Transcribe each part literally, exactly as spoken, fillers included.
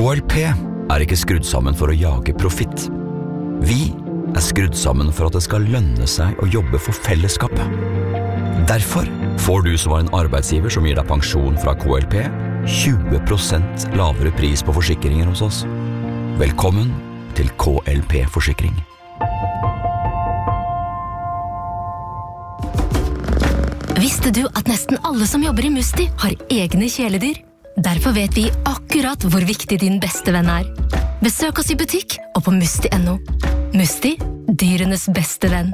K L P er ikke skrudd sammen for å jage profitt. Vi er skrudd sammen for at det skal lønne seg å jobbe for fellesskapet. Derfor får du som var en arbeidsgiver som gir deg pensjon fra K L P, tjue prosent lavere pris på forsikringer hos oss. Velkommen til K L P-forsikring. Visste du at nesten alle som jobber i Musti har egne kjæledyr? Derfor vet vi akkurat hvor viktig din beste venn er. Besøk oss i butikk og på musti punktum no. Musti, dyrenes beste venn.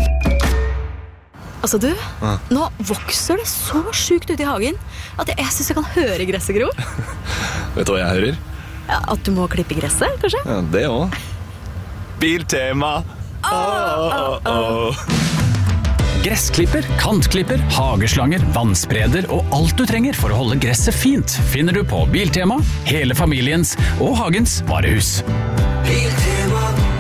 Altså du, ja. Nå vokser det så sjukt ut i hagen at jeg, jeg synes jeg kan høre gresset gro. Vet du hva jeg hører? Ja, at du må klippe gresset, kanskje? Ja, det også. Biltema! Åh, åh, åh. Gressklipper, kantklipper, hageslanger, vannspreder og alt du trenger for å holde gresset fint finner du på Biltema, hele familiens og hagens varehus. Biltema,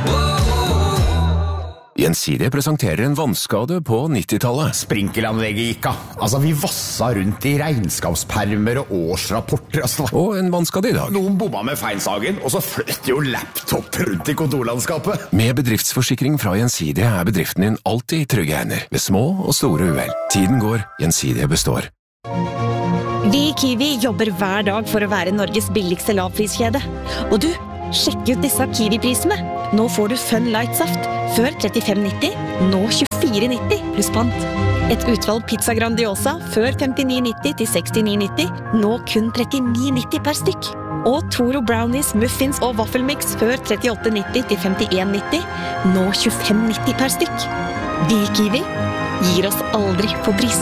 Gjensidige presenterer en vannskade på nittitallet. Sprinkelanlegget gikk av. Altså, vi vassa rundt i regnskapspermer og årsrapporter. Altså. Og en vannskade i dag. Noen bomma med feinsagen, og så fløt jo laptop rundt i kontorlandskapet. Med bedriftsforsikring fra Gjensidige er bedriften din alltid i trygge hender, ved små og store uhell. Tiden går, Gjensidige består. Vi i Kiwi jobber hver dag for å være Norges billigste lavpriskjede. Og du, sjekk ut disse Kiwi-prisene. Nå får du Fun Light Saft. Før trettifem nitti, nå tjuefire nitti pluss pant. Et utvalg pizza Grandiosa før femtini nitti til sekstini nitti, nå kun trettini nitti per stykk. Og Toro Brownies, Muffins og Waffelmix før trettiåtte nitti til femtien nitti, nå tjuefem nitti per stykk. Vi i Kiwi gir oss aldri på pris.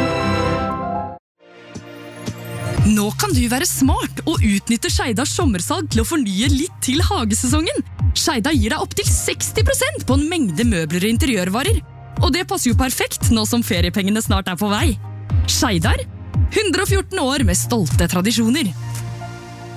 Nå kan du være smart og utnytte Skeidas sommersalg til å fornye litt til hagesesongen. Skeida gir deg opp til seksti prosent på en mengde møbler og interiørvarer. Og det passer jo perfekt nå som feriepengene snart er på vei. Skeidar, hundre og fjorten år med stolte tradisjoner.